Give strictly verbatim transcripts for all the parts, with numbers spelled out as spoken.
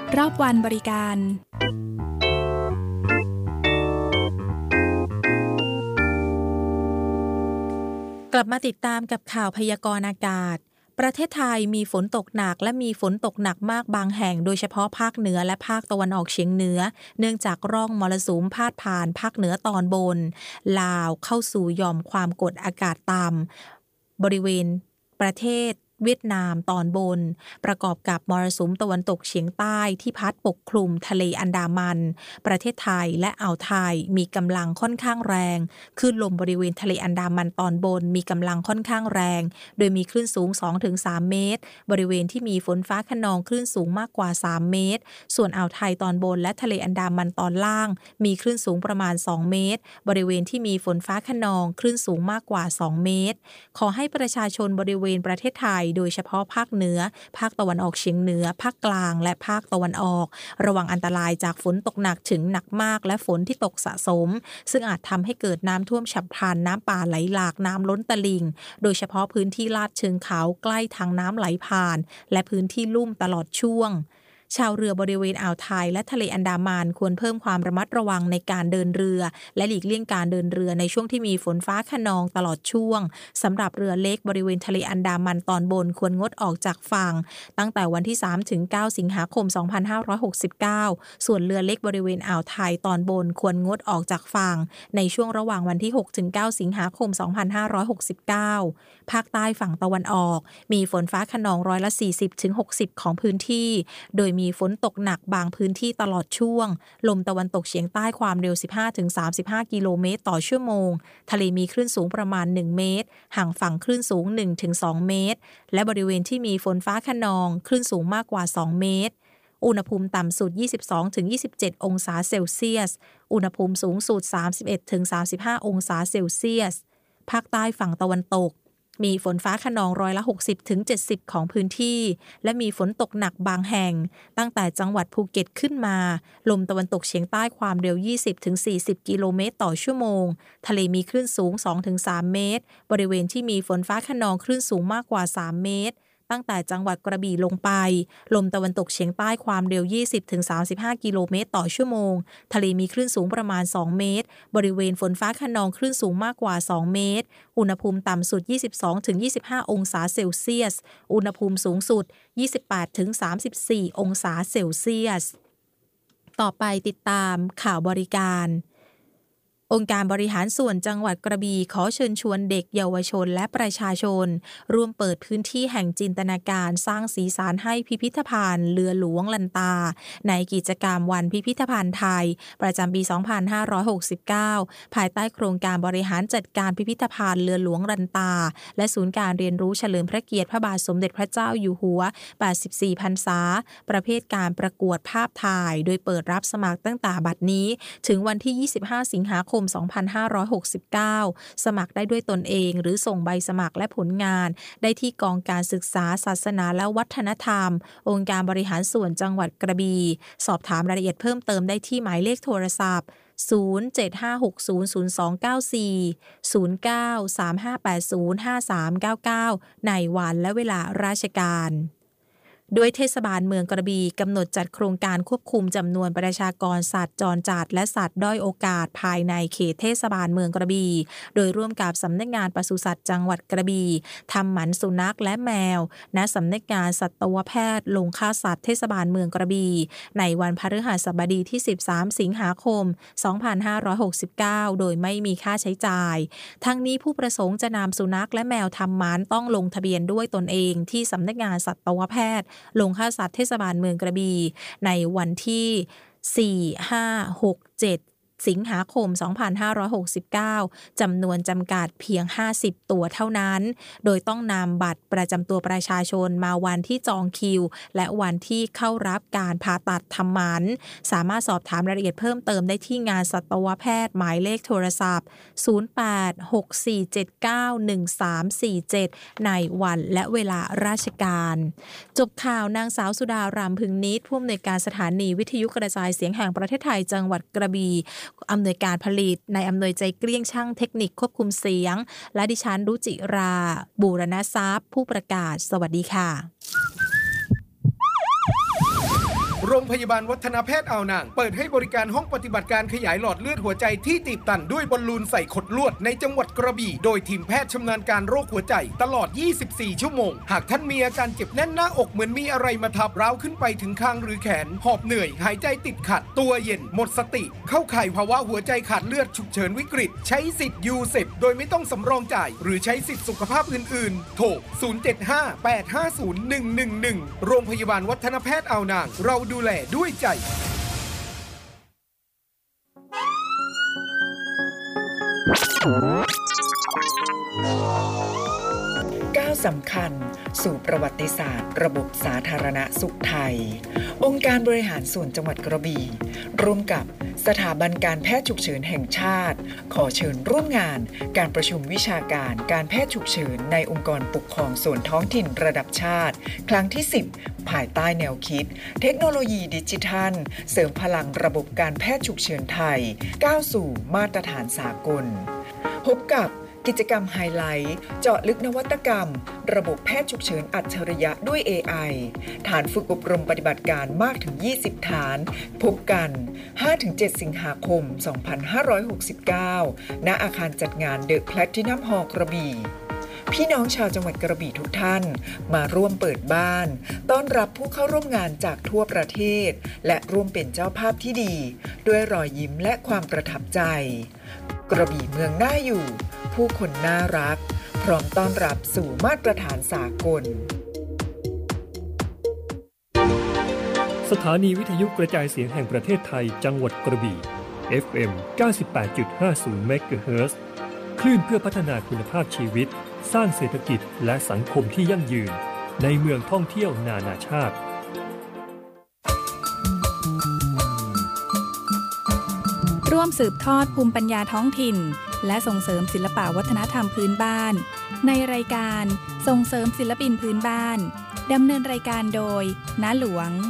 รอบวันบริการกลับมาติดตามกับข่าวพยากรณ์อากาศประเทศไทยมีฝนตกหนักและมีฝนตกหนักมากบางแห่งโดยเฉพาะภาคเหนือและภาคตะวันออกเฉียงเหนือเนื่องจากร่องมรสุมพาดผ่านภาคเหนือตอนบนลาวเข้าสู่หย่อมความกดอากาศต่ำบริเวณประเทศเวียดนามตอนบนประกอบกับมรสุมตะวันตกเฉียงใต้ที่พัดปกคลุมทะเลอันดามันประเทศไทยและอ่าวไทยมีกำลังค่อนข้างแรงคลื่นลมบริเวณทะเลอันดามันตอนบนมีกำลังค่อนข้างแรงโดยมีคลื่นสูง สองถึงสาม เมตรบริเวณที่มีฝนฟ้าคะนองคลื่นสูงมากกว่าสามเมตรส่วนอ่าวไทยตอนบนและทะเลอันดามันตอนล่างมีคลื่นสูงประมาณสองเมตรบริเวณที่มีฝนฟ้าคะนองคลื่นสูงมากกว่าสองเมตรขอให้ประชาชนบริเวณประเทศไทยโดยเฉพาะภาคเหนือภาคตะวันออกเฉียงเหนือภาคกลางและภาคตะวันออกระวังอันตรายจากฝนตกหนักถึงหนักมากและฝนที่ตกสะสมซึ่งอาจทำให้เกิดน้ำท่วมฉับพลันน้ำป่าไหลหลากน้ำล้นตลิ่งโดยเฉพาะพื้นที่ลาดเชิงเขาใกล้ทางน้ำไหลผ่านและพื้นที่ลุ่มตลอดช่วงชาวเรือบริเวณอ่าวไทยและทะเลอันดามันควรเพิ่มความระมัดระวังในการเดินเรือและหลีกเลี่ยงการเดินเรือในช่วงที่มีฝนฟ้าคะนองตลอดช่วงสำหรับเรือเล็กบริเวณทะเลอันดามันตอนบนควรงดออกจากฝั่งตั้งแต่วันที่ สามถึงเก้า สิงหาคม สองพันห้าร้อยหกสิบเก้าส่วนเรือเล็กบริเวณอ่าวไทยตอนบนควรงดออกจากฝั่งในช่วงระหว่างวันที่ หกถึงเก้า สิงหาคม สองพันห้าร้อยหกสิบเก้าภาคใต้ฝั่งตะวันออกมีฝนฟ้าคะนองร้อยละ สี่สิบถึงหกสิบ ของพื้นที่โดยมีฝนตกหนักบางพื้นที่ตลอดช่วงลมตะวันตกเฉียงใต้ความเร็ว สิบห้าถึงสามสิบห้า กิโลเมตรต่อชั่วโมงทะเลมีคลื่นสูงประมาณหนึ่งเมตรห่างฝั่งคลื่นสูง หนึ่งถึงสอง เมตรและบริเวณที่มีฝนฟ้าคะนองคลื่นสูงมากกว่าสองเมตรอุณหภูมิต่ำสุด ยี่สิบสองถึงยี่สิบเจ็ด องศาเซลเซียสอุณหภูมิสูงสุด สามสิบเอ็ดถึงสามสิบห้า องศาเซลเซียสภาคใต้ฝั่งตะวันตกมีฝนฟ้าคะนองร้อยละ หกสิบถึงเจ็ดสิบ ของพื้นที่และมีฝนตกหนักบางแห่งตั้งแต่จังหวัดภูเก็ตขึ้นมาลมตะวันตกเฉียงใต้ความเร็ว ยี่สิบถึงสี่สิบ กิโลเมตรต่อชั่วโมงทะเลมีคลื่นสูง สองถึงสาม เมตรบริเวณที่มีฝนฟ้าคะนองคลื่นสูงมากกว่าสามเมตรตั้งแต่จังหวัดกระบี่ลงไปลมตะวันตกเฉียงใต้ความเร็ว ยี่สิบถึงสามสิบห้า กิโลเมตรต่อชั่วโมงทะเลมีคลื่นสูงประมาณสองเมตรบริเวณฝนฟ้าคะนองคลื่นสูงมากกว่าสองเมตรอุณหภูมิต่ำสุด ยี่สิบสองถึงยี่สิบห้า องศาเซลเซียสอุณหภูมิสูงสุด ยี่สิบแปดถึงสามสิบสี่ องศาเซลเซียสต่อไปติดตามข่าวบริการองค์การบริหารส่วนจังหวัดกระบี่ขอเชิญชวนเด็กเยาวชนและประชาชนร่วมเปิดพื้นที่แห่งจินตนาการสร้างสีสันให้พิพิธภัณฑ์เรือหลวงลันตาในกิจกรรมวันพิพิธภัณฑ์ไทยประจำปี สองพันห้าร้อยหกสิบเก้า ภายใต้โครงการบริหารจัดการพิพิธภัณฑ์เรือหลวงลันตาและศูนย์การเรียนรู้เฉลิมพระเกียรติพระบาทสมเด็จพระเจ้าอยู่หัวแปดสิบสี่พรรษาประเภทการประกวดภาพถ่ายโดยเปิดรับสมัครตั้งแต่บัดนี้ถึงวันที่ยี่สิบห้าสิงหาคมสองพันห้าร้อยหกสิบเก้าสมัครได้ด้วยตนเองหรือส่งใบสมัครและผลงานได้ที่กองการศึกษาศาสนาและวัฒนธรรมองค์การบริหารส่วนจังหวัดกระบี่สอบถามรายละเอียดเพิ่มเติมได้ที่หมายเลขโทรศัพท์ศูนย์ เจ็ด ห้า หก ศูนย์ ศูนย์ สอง เก้า สี่ ศูนย์ เก้า สาม ห้า แปด ศูนย์ ห้า สาม เก้า เก้าในวันและเวลาราชการด้วยเทศบาลเมืองกระบี่กำหนดจัดโครงการควบคุมจำนวนประชากรสัตว์จรจัดและสัตว์ด้อยโอกาสภายในเขตเทศบาลเมืองกระบี่โดยร่วมกับสำนักงานปศุสัตว์จังหวัดกระบี่ทำหมันสุนัขและแมวณสำนักงานสัตวแพทย์โรงฆ่าสัตว์เทศบาลเมืองกระบี่ในวันพฤหัสบดีที่สิบสามสิงหาคมสองพันห้าร้อยหกสิบเก้าโดยไม่มีค่าใช้จ่ายทั้งนี้ผู้ประสงค์จะนำสุนัขและแมวทำหมันต้องลงทะเบียนด้วยตนเองที่สำนักงานสัตวแพทย์โรงฆ่าสัตว์เทศบาลเมืองกระบี่ในวันที่สี่ ห้า หก เจ็ดสิงหาคมสองพันห้าร้อยหกสิบเก้าจำนวนจำกัดเพียงห้าสิบตัวเท่านั้นโดยต้องนำบัตรประจำตัวประชาชนมาวันที่จองคิวและวันที่เข้ารับการผ่าตัดทำหมันสามารถสอบถามรายละเอียดเพิ่มเติมได้ที่งานสัตวแพทย์หมายเลขโทรศัพท์ศูนย์ แปด หก สี่ เจ็ด เก้า หนึ่ง สาม สี่ เจ็ดในวันและเวลาราชการจบข่าวนางสาวสุดารามพึงนิตผู้อำนวยการสถานีวิทยุกระจายเสียงแห่งประเทศไทยจังหวัดกระบี่อำนวยการผลิตในอำนวยใจเกลี้ยงช่างเทคนิคควบคุมเสียงและดิฉันรุจิราบูรณทรัพย์ผู้ประกาศสวัสดีค่ะโรงพยาบาลวัฒนแพทย์อ่าวนางเปิดให้บริการห้องปฏิบัติการขยายหลอดเลือดหัวใจที่ตีบตันด้วยบอลลูนใส่ขดลวดในจังหวัดกระบี่โดยทีมแพทย์ชำนาญการโรคหัวใจตลอดยี่สิบสี่ชั่วโมงหากท่านมีอาการเจ็บแน่นหน้าอกเหมือนมีอะไรมาทับร้าวขึ้นไปถึงคางหรือแขนหอบเหนื่อยหายใจติดขัดตัวเย็นหมดสติเข้าข่ายภาวะหัวใจขาดเลือดฉุกเฉินวิกฤตใช้สิทธิ์ยูเซปโดยไม่ต้องสำรองจ่ายหรือใช้สิทธิสุขภาพอื่นๆโทรศูนย์ เจ็ด ห้า แปด ห้า ศูนย์ หนึ่ง หนึ่ง หนึ่งโรงพยาบาลวัฒนแพทย์อ่าวนางเราดูแลด้วยใจก้าวสำคัญสู่ประวัติศาสตร์ระบบสาธารณสุขไทยองค์การบริหารส่วนจังหวัดกระบี่ร่วมกับสถาบันการแพทย์ฉุกเฉินแห่งชาติขอเชิญร่วมงานการประชุมวิชาการการแพทย์ฉุกเฉินในองค์กรปกครองส่วนท้องถิ่นระดับชาติครั้งที่สิบภายใต้แนวคิดเทคโนโลยีดิจิทัลเสริมพลังระบบการแพทย์ฉุกเฉินไทยก้าวสู่มาตรฐานสากลพบกับกิจกรรมไฮไลท์เจาะลึกนวัตกรรมระบบแพทย์ฉุกเฉินอัจฉริยะด้วย เอ ไอ ฐานฝึกอบรมปฏิบัติการมากถึงยี่สิบฐานพบกัน ห้าถึงเจ็ด สิงหาคม สองพันห้าร้อยหกสิบเก้า ณ อาคารจัดงานเดอะแพลทินัมฮอลล์กระบี่พี่น้องชาวจังหวัดกระบี่ทุกท่านมาร่วมเปิดบ้านต้อนรับผู้เข้าร่วมงานจากทั่วประเทศและร่วมเป็นเจ้าภาพที่ดีด้วยรอยยิ้มและความประทับใจกระบี่เมืองน่าอยู่ผู้คนน่ารักพร้อมต้อนรับสู่มาตรฐานสากลสถานีวิทยุกระจายเสียงแห่งประเทศไทยจังหวัดกระบี่ เอฟ เอ็ม เก้าสิบแปดจุดห้าศูนย์ เมกะเฮิรตซ์ คลื่นเพื่อพัฒนาคุณภาพชีวิตสร้างเศรษฐกิจและสังคมที่ยั่งยืนในเมืองท่องเที่ยวนานาชาติร่วมสืบทอดภูมิปัญญาท้องถิ่นและส่งเสริมศิลปวัฒนธรรมพื้นบ้านในรายการส่งเสริมศิลปินพื้นบ้านดำเนินรายการโดยน้าหลวง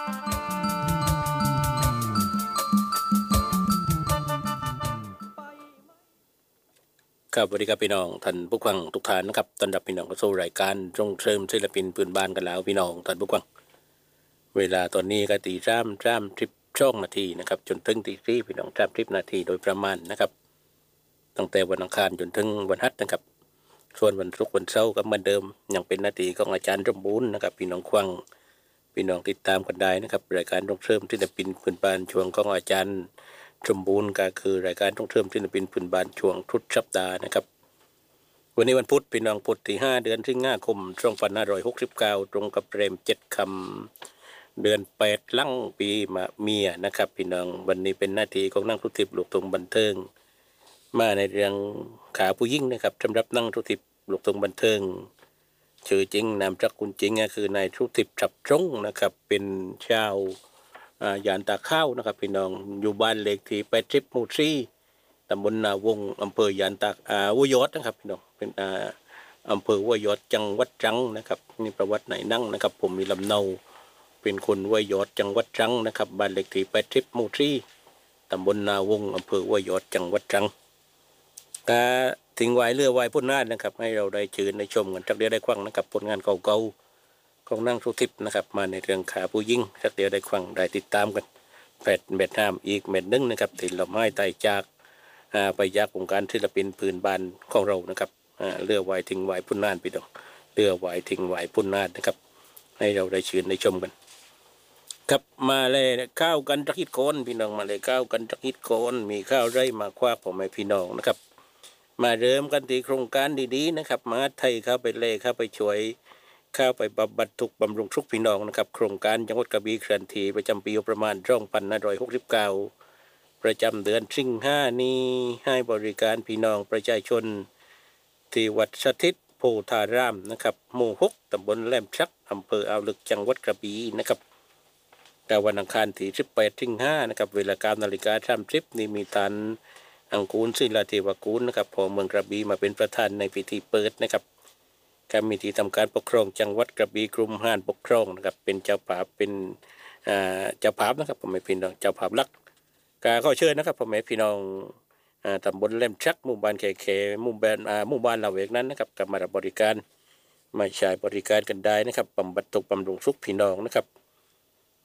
ครับสวัสดีครับพี่น้องท่านผู้ฟังทุกท่านนะครับต้อนรับพี่น้องเข้าสู่รายการส่งเสริมศิลปินพื้นบ้านกันแล้วพี่น้องท่านผู้ฟังเวลาตอนนี้ก็ตีสามสามสิบช่องนาทีนะครับจนถึงตีสี่พี่น้องสามสิบนาทีโดยประมาณนะครับตั้งแต่วันอังคารจนถึงวันอาทิตย์นะครับส่วนวันศุกร์วันเสาร์ก็เหมือนเดิมยังเป็นนาทีของอาจารย์สมบูรณ์นะครับพี่น้องฟังพี่น้องติดตามกันได้นะครับรายการส่งเสริมศิลปินพื้นบ้านช่วงของอาจารย์สมบูรณ์ก็คือรายการส่งเสริมศิลปินพื้นบ้านช่วงทุกสัปดาห์นะครับวันนี้วันพุธพี่น้องพุธที่ห้าเดือนสิงหาคมสองพันห้าร้อยหกสิบเก้าตรงกับเรมเจ็ดคำเดือนแปดลังปีมะเมียนะครับพี่น้องวันนี้เป็นหน้าที่ของนั่งทุติบลูกทุ่งบันเทิงมาในเรื่องขาผู้ยิ่งนะครับสำหรับนั่งทุติบลูกทุ่งบันเทิงชื่อจริงนามสกุลจริงก็คือนายทุติบฉับจงนะครับเป็นชาวยานตาข้าวนะครับพี่น้องอยู่บ้านเลขที่แปดสิบหมู่สี่ตำบลนาวงอำเภอยานตากอ่าวัวยอดนะครับพี่น้องเป็นอ่าอำเภอวัวยอดจังหวัดตรังนะครับนี่ประวัติไหนนั่งนะครับผมมีลำเนาเป็นคนวัวยอดจังหวัดตรังนะครับบ้านเลขที่แปดสิบหมู่สี่ตำบลนาวงอำเภอวัวยอดจังหวัดตรังก็ทิ้งไว้เรือไว้พ้นงานนะครับให้เราได้ชื่นในชมกันสักเดียวได้ควังนะครับผลงานเก่าๆของนั่งสุทิพย์นะครับมาในเรื่องขาผู้ยิ่งสักเดียวได้ควังได้ติดตามกันแปดเม็ดน้ำอีกเม็ดนึงนะครับที่เราไม่ไต่จากไปยักวงการศิลปินพื้นบ้านของเรานะครับเรือไว้ทิ้งไว้พ้นงานพี่น้องเรือไว้ทิ้งไว้พ้นงานนะครับให้เราได้ชื่นในชมกันครับมาเลยข้าวกันจักฮิตโคนพี่น้องมาเลยข้าวกันจักฮิตโคนมีข้าวไร่มาคว้าผมให้พี่น้องนะครับมาเริ่มกันที่โครงการดีๆนะครับมาไทยเข้าไปเล่เข้าไปช่วยเข้าไปบำบัดทุกบำรุงทุกพี่น้องนะครับโครงการจังหวัดกระบี่เคลื่อนที่ประจำปีประมาณสองพันห้าร้อยหกสิบเก้าประจำเดือนสิงหานี้ให้บริการพี่น้องประชาชนที่วัดสถิตโพธารามนะครับหมู่หกตำบลแหลมชักอำเภออ่าวลึกจังหวัดกระบี่นะครับแต่วันอังคารที่สิบแปดสิงหานะครับเวลาเก้านาฬิกาสามสิบนี่มีท่านอังกูลศิลาเทวกูลนะครับพอเมืองกระบี่มาเป็นประธานในพิธีเปิดนะครับการมีที่ทำการปกครองจังหวัดกระบี่กรมห้านปกครองนะครับเป็นเจ้าภาพเป็นเจ้าภาพนะครับผมไม่พี่น้องเจ้าภาพลักกาเข้าเชิญนะครับผมไม่พี่น้องตำบลเล่มชักหมู่บ้านแขๆหมู่บ้านหมู่บ้านเหล่าเอกนั้นนะครับกับมาบริการมาใช้บริการกันได้นะครับบำบัดทุกบำรุงสุขพี่น้องนะครับ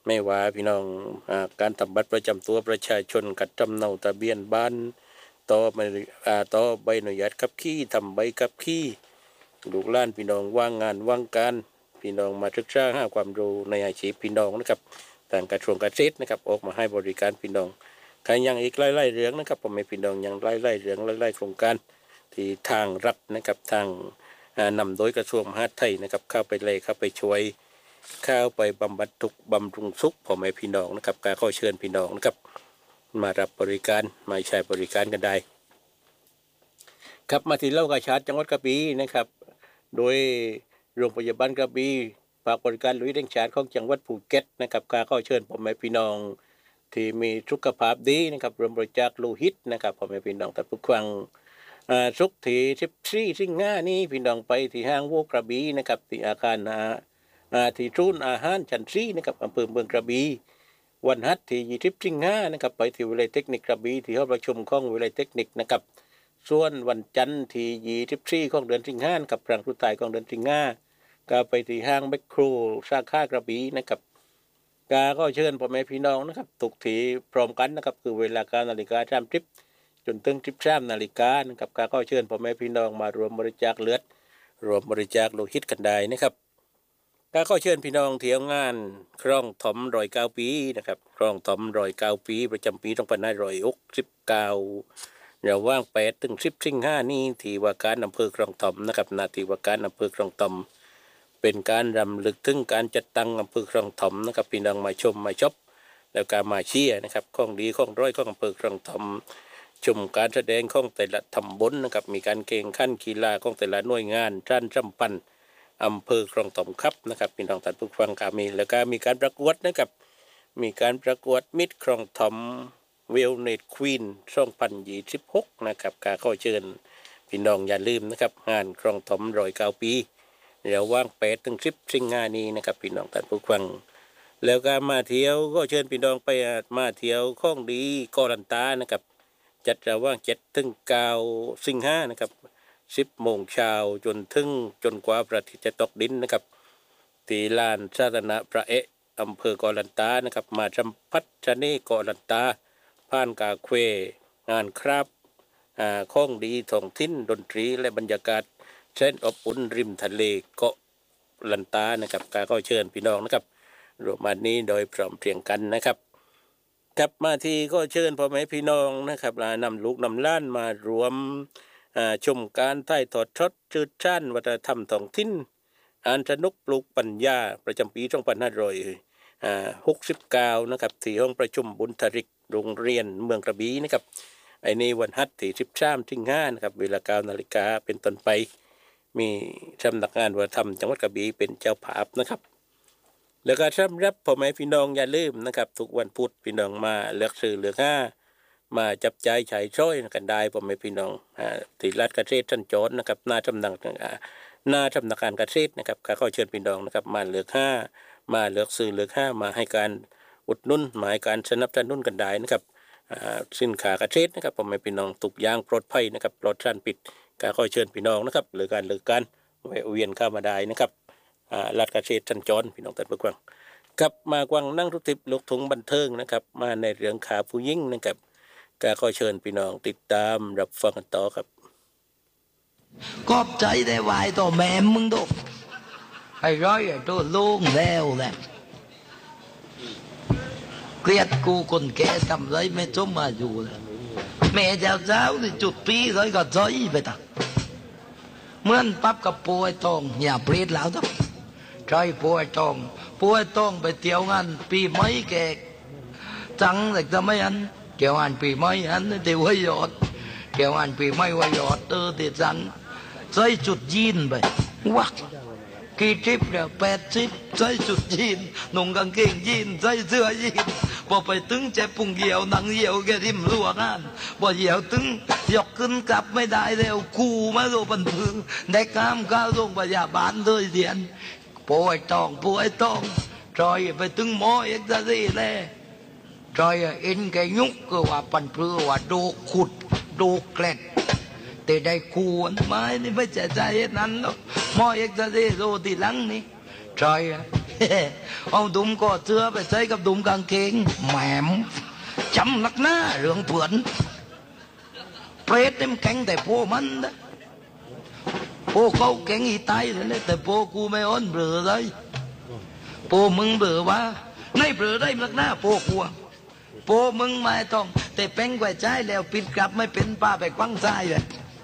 ไม่ว่าพี่น้องอ่าการทำบัตรประจำตัวประชาชนกัดจำเนาทะเบียนบ้านต่อมาอ่าต่อใบอนุญาตขับขี่ทำใบขับขี่ลูกหลานพี่น้องว่างงานว่างการพี่น้องมาศึกษาหาความรู้ในอาชีพพี่น้องนะครับทางกระทรวงเกษตรนะครับออกมาให้บริการพี่น้องใครยังอีกไล่ๆเรื่องนะครับผมให้พี่น้องยังไล่ๆเรื่องไล่ๆโครงการที่ทางรัฐนะครับทางนำโดยกระทรวงมหาดไทยนะครับเข้าไปเลยเข้าไปช่วยเข้าไปบำบัดทุกบำรุงสุขผมให้พี่น้องนะครับการเข้าเชิญพี่น้องนะครับมารับบริการมาใช้บริการกันได้ครับมาที่เล่ากาชาดจังหวัดกระบี่นะครับโดยโรงพยาบาลกระบี่ฝากบริการลุยเร่งชาดของจังหวัดภูเก็ตนะครับการเข้าเชิญผมให้พี่น้องที่มีสุขภาพดีนะครับรวมบริจาคโลหิตนะครับผมให้พี่น้องแต่ผู้ฟังสุขที่สิบสี่สิงหานี้พี่น้องไปที่ห้างโวกระบี่นะครับที่อาคารที่ทุนอาหารชั้นสี่นะครับอำเภอเมืองกระบี่วันฮัทที่ยี่สิบสิงหานะครับไปที่วิทยาเทคนิคกระบี่ที่ห้องประชุมของวิทยาเทคนิคนะครับส่วนวันจันทร์ที่ยี่สิบสี่ของเดือนสิงหากับครั้งสุดท้ายของเดือนสิงหาก็ไปที่ห้างแมคโครสาขากระบี่นะครับกาก็เชิญพ่อแม่พี่น้องนะครับตุกถีพร้อมกันนะครับคือเวลาการนาฬิกาสามสิบจนถึงสิบสามนาฬิกานะครับกาก็เชิญพ่อแม่พี่น้องมารวมบริจาคเลือดรวมบริจาคโลหิตกันได้นะครับกาก็เชิญพี่น้องเที่ยวงานครองถมรอยเก้าปีนะครับครองถมรอยเก้าปีประจำปีสองพันห้าร้อยหกสิบเก้าระหว่างแปดถึงสิบสิงหานี้ที่ว่าการอำเภอครองถมนะครับนาที่ว่าการอำเภอครองถมเป็นการรำลึกถึงการจัดตั้งอำเภอครองถมนะครับพี่น้องมาชมมาชมแล้วการมาเชียร์นะครับของดีของร้อยของอำเภอครองถมชมการแสดงของแต่ละตำบลนะครับมีการแข่งขันกีฬาของแต่ละหน่วยงานท่านจำปันอำเภอครองถมครับนะครับพี่น้องท่านผู้ฟังก็มีแล้วก็มีการประกวดนะครับมีการประกวดมิตรครองถมเวลเนตควีนสองพันยี่สิบหกนะครับการเข้าเชิญพี่น้องอย่าลืมนะครับงานครองถมรอยเก้าปีเดี๋ยวว่างแปดถึงสิบสิงหานี้นะครับพี่น้องท่านผู้ฟังแล้วก็มาเที่ยวก็เชิญพี่น้องไปมาเที่ยวข้องดีกอลันตานะครับจัดระหว่างเจ็ดถึงเก้าสิงหานะครับสิบโมงเช้าจนถึงจนกว่าพระอาทิตย์จะตกดินนะครับที่ลานสาธารณะพระเอะอำเภอกอลันตานะครับมาสัมผัสชะนีกอลันตาผ่านกาเควงานครับอ่าข้องดีท้องถิ่นดนตรีและบรรยากาศเช่นอบอุ่นริมทะเลเกาะลันตานะครับการเข้าเชิญพี่น้องนะครับรวมมานี้โดยพร้อมเพรียงกันนะครับกลับมาที่ก็เชิญพ่อแม่พี่น้องนะครับนำลูกนำล้านมารวมชมการถ่ายทอดสดจืดจ้านวัฒนธรรมท้องถิ่นอ่านสนุกปลูกปัญญาประจำปีสองพันห้าร้อยหกสิบเก้านะครับที่ห้องประชุมบุญทริกโรงเรียนเมืองกระบี่นะครับไอ้นี่วันฮัทที่สิบสามสิงหานะครับเวลาเก้านาฬิกาเป็นต้นไปมีสำนักงานวัฒนธรรมจังหวัดกระบี่เป็นเจ้าภาพนะครับแล้วก็สำหรับพ่อแม่พี่น้องอย่าลืมนะครับทุกวันพุธพี่น้องมาเลือกซื้อเลือกห้ามาจับจ่ายใช้ช่วยกันได้พ่อแม่พี่น้องที่รัฐเกษตรชั้นจอดนะครับหน้าสำนักหน้าสำนักงานเกษตรนะครับก็ขอเชิญพี่น้องนะครับมาเลือกห้ามาเลือกซื้อเลือกห้ามาให้การอุดหนุนมาให้การสนับสนุนกันได้นะครับสินค้าเกษตรนะครับพ่อแม่พี่น้องทุกอย่างปลอดภัยนะครับปลอดสารพิษก็ขอเชิญพี่น้องนะครับหรือการเลือกการแวะเวียนเข้ามาได้นะครับรัฐเกษตรชั้นจอดพี่น้องท่านผู้ฟังกลับมากวางนั่งทุกทิพย์ลูกทุ่งบันเทิงนะครับมาในเรื่องขาผู้ยิ่งนะครับก็ขอเชิญพี่น้องติดตามรับฟังกันต่อครับขอบใจได้วายต่อแม่มึงดูไอ้ร้อยไอ้ตัวลุงแล้วแหละเกลียดกูคนแก่ทำไรไม่จมมาอยู่เลยแม่เจ้าเจ้าที่จุดปีเลยก็ใจไปต่างเหมือนปั๊บกับปูไอ้ตองอย่าเปรียดแล้วต้องใจปูไอ้ตองปูไอ้ตองไปเที่ยวงานปีใหม่แกจังแต่จะไม่อันเกี่ยวงานปีใหม่อันนี่ที่ว่ายอดเกี่ยวงานปีใหม่ว่ายอดเออที่จังใส่จุดยีนไปวักกี่ทริปเนี่ยแปดทริปใส่จุดยีนนุ่งกางเกงยีนใส่เสื้อยีนพอไปถึงเจ็บปุ่งเหี่ยวหนังเหี่ยวแกทิมรั่วงานพอเหี่ยวถึงยกขึ้นกลับไม่ได้แล้วกูมาโดนบันทึงได้กามก้าวลงพยาบาลเลยเดียนป่วยตองป่วยตองจอยไปถึงหมอเอ็กซเรย์เลยจอยเอ็นแกยุกก็ว่าปันเพื่อว่าโดขุดโดเกล็ดแต่ได้คูนไม้นี่ไม่ใช่ใจนั้นหรอกหมอเอ็กซเรย์โดที่หลังนี่จอยเอาดุมก็เสื้อไปใส่กับดุมกางเกงแหมมจำนักหน้าเรื่องเผื่อนเปรตเต็มแข็งแต่โพมันนะโพเขาแข็งอีตายเลยแต่โพกูไม่อ้อนเบลอเลยโพมึงเบลอว่าในเบลอได้นักหน้าโพกลัวโพมึงไม่ต้องแต่แป้งกว่าใจแล้วปิดกลับไม่เป็นป้าไปกว้างใจเลย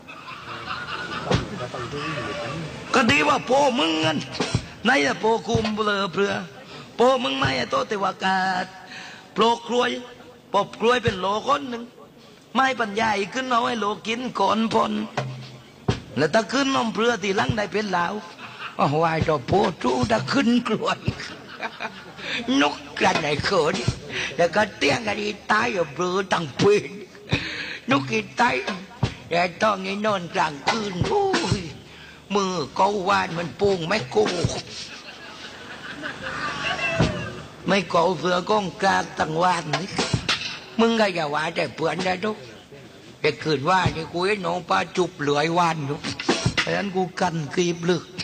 ก็ดีว่าโพมึงงั้นในอะโพคุมเบลอเปลือโพมึงไม่โตแต่ว่ากาดโปรกล้วยปบกล้วยเป็นโหลคนหนึ่งไม่ปัญญาอีกขึ้นเอาให้โหลกินก่อนพนแล้วถ้าขึ้นนมเปลือตีหลังได้เป็นเหลาอ๋อวายต่อโพจูถ้าขึ้นกล้วยนกกันไหนเขินแล้วก็เตี้ยงกันอีตายอยู่เปลือตั้งปีนนกอีตายแต่ต้องไอ้นอนกลางคืนโอ้ยมือเกาวานมันปุงไม่กูไม่เกาเสือก้องกลางตั้งวานนี่มึงก็อย่าว่าแต่เปื่อนได้ทุกแต่คืนว่านี่กูให้น้องป้าจุบเหลือยวานอยู่เพราะฉะนั้นกูกันกรีบลึก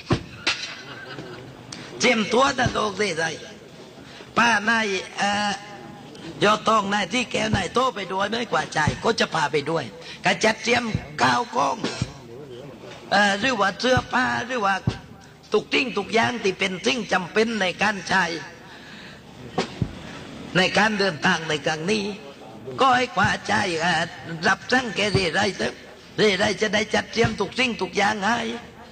เจียมตัวตะโตกได้ไรป้านายเอ่อยอดตองนายที่แก้วนายโตไปด้วยไม่กว่าใจก็จะพาไปด้วยกระจัดเจียมก้าวกองเอ่อหรือว่าเสื้อผ้าหรือว่าตุกทิ้งตุกย่างที่เป็นสิ่งจำเป็นในการใช้ในการเดินทางในครั้งนี้ก็ให้กว่าใจรับสั่งแกเรื่อยๆเถอะเรื่อยๆจะได้จัดเตรียมทุกสิ่งทุกอย่างให้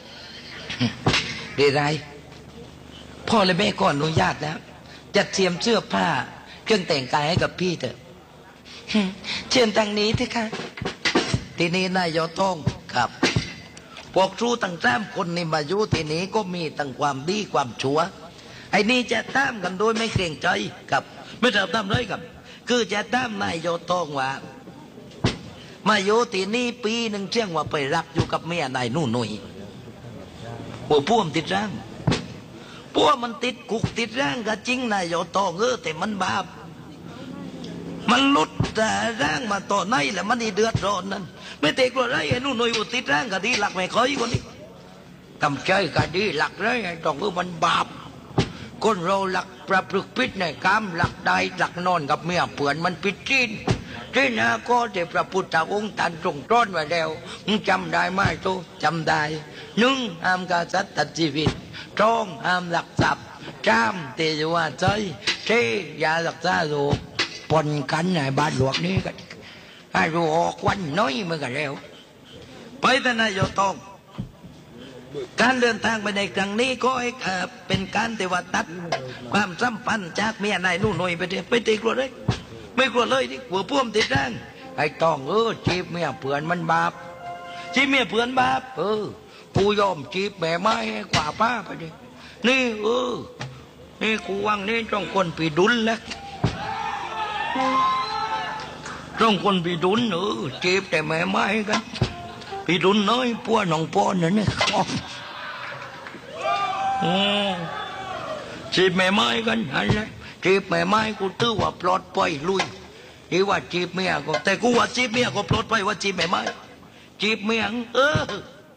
เรื่อยๆพ่อและแม่ก็อนุญาตแล้วจัดเตรียมเสื้อผ้าเครื่องแต่งกายให้กับพี่เถอะเชิญทางนี้เถอะค่ะทีนี้นายยอต้องครับพวกครูตั้งสามคนนี่มาอยู่ทีนี้ก็มีตั้งความดีความชั่วไอ้นี่จะตามกันโดยไม่เกรงใจกับไม่ทำตามเลยครับคือจะตามนายโยตองว่ามาโยตีนี้ปีหนึ่งเชี่ยงว่าไปรักอยู่กับเมียนายนู่นหนุ่ยหัวพ่วมติดร่างพ่วมันติดกุกติดร่างก็จริงนายโยตองเออแต่มันบาปมันลุดแต่ร่างมาต่อในแหละมันนี่เดือดร้อนนั่นไม่เตะกลัวไรไอ้นู่นหนุ่ยว่าติดร่างก็ดีหลักไม่ค่อยคนนี้กำใจก็ดีหลักเลยไอ้ตองเออมันบาปคนเราหลักประพฤติผิดในกามหลักใดหลักนอนกับเมียเปื่อนมันผิดจริงที่นะก็ที่พระพุทธองค์ท่านทรงตรัสไว้แล้วมึงจำได้ไหมโตจำได้หนึ่งห้ามฆ่าสัตว์ตัดชีวิตสองห้ามลักทรัพย์สามเตยว่าใจสี่อย่ารักษาโรคปนกันในบ้านหลวงนี้กันให้รู้ออกวันน้อยเมื่อกันแล้วไปแต่นายต้องการเดินทางไปในครั้งนี้ก็เป็นการเทวตัดความสัมพันธ์จากเมียนายนู่นหน่อยไปเถอะไปตีกลัวเลยไม่กลัวเลยที่หัวพ่วมติดร่างไอ้ต้องเออจีบเมียเผื่อนมันบาปจีบเมียเผื่อนบาปเออกูยอมจีบแม่ไม้กว่าป้าไปดินี่เออนี่กูวังนี่ต้องคนปีดุลแล้วต้องคนปีดุลเออจีบแต่แม่ไม้กันปีดุลน้อยพัวน้องป้อนนั่นนี่จีบแม่ไม้กันอะไรจีบแม่ไม้กูตื้อว่าปลอดภัยลุยที่ว่าจีบเมียก็แต่กูว่าจีบเมียก็ปลอดภัยว่าจีบแม่ไม้จีบเมียเออ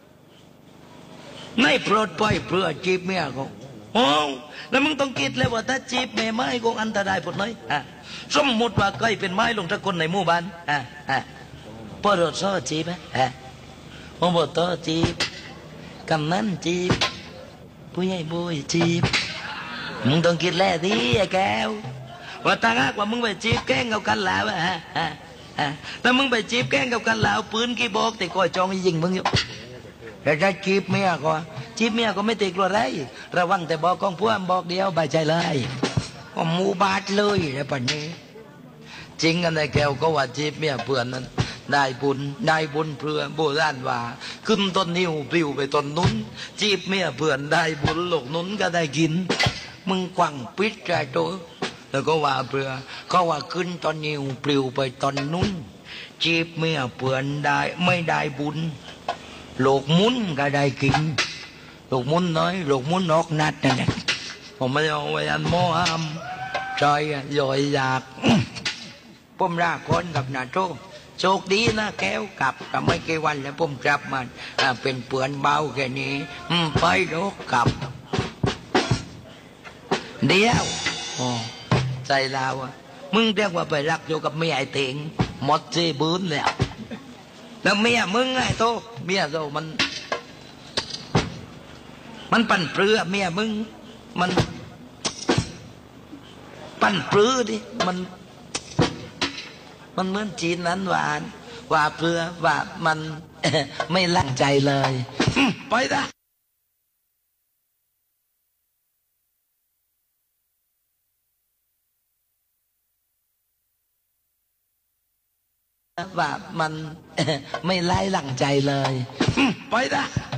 ไม่ปลอดภัยเพื่อจีบเมียก็โอ้แล้วมึงต้องคิดเลยว่าถ้าจีบแม่ไม้ก็อันตรายหมดเลยอ่ะสมมติว่าใครเป็นไม้ลงทุกคนในหมู่บ้านอ่ะอ่ะพอรถซ้อจีบไหมอ่ะพอรถซ้อจีบกำนันจีบผู้ใหญ่บุยจีบมึงต้องคิดแลดิไอ้แก้วว่าตาหากว่ามึงไปจีบแกล้งกับกันแล้วฮะฮะฮะแต่มึงไปจีบแกล้งกับกันแล้วปืนกี่บอกแต่ก้อยจองยิงมึงอยู่แต่ถ้าจีบเมียก็จีบเมียก็ไม่ติดกลัวไรระวังแต่บอกกองพวกบอกเดียวใบใจเลยก็มูบาดเลยไอ้ปัญนี้จริงกันไอ้แก้วก็ว่าจีบเมียเพื่อนนั้นได้บุญได้บุญเพื่อโบราณว่าขึ้นต้นนิ้วปลิวไปต้นนุ้นจีบเมียเพื่อนได้บุญหลกนุ้นก็ได้กินมึงกวังปิดใจตัวแล้วก็ว่าเพื่อเขาว่าขึ้นต้นนิ้วปลิวไปต้นนุ้นจีบเมียเพื่อนได้ไม่ได้บุญหลกมุ้นก็ได้กินหลกมุ้นน้อยหลกมุ้นนอกนัดนั่นแหละผมไม่เอาไว้อันโมหามใจย่อยอยากผมรักคนกับนาโตโชคดีนะแก้วกลับกับไม่กี่วันแล้วผมกลับมาเป็นเปื่อนเบาแค่นี้ไปโลกกลับเดียวอ๋อใจเราอะมึงเรียกว่าไปรักอยู่กับเมียไอ้เต็งหมดเจบืนแล้วแล้วเมียมึงไอ้โตเมียโตมันมันปั่นเปลือเมียมึงมันปั่นเปลือดิมันมันเหมือนจีนนั้นหวานว่าเปลือว่ามัน ไม่ลั่งใจเลยไปนะว่ามัน ไม่ไล่หลังใจเลยไปนะ